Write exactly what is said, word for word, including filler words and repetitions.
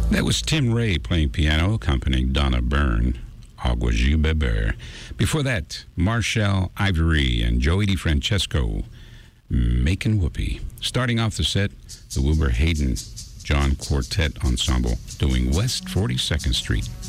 That was Tim Ray playing piano, accompanying Donna Byrne, Agua de Beber. Before that, Marshall Ivory and Joey DeFrancesco, Making Whoopee. Starting off the set, the Wilbur Hayden John Quartet Ensemble doing West forty-second Street.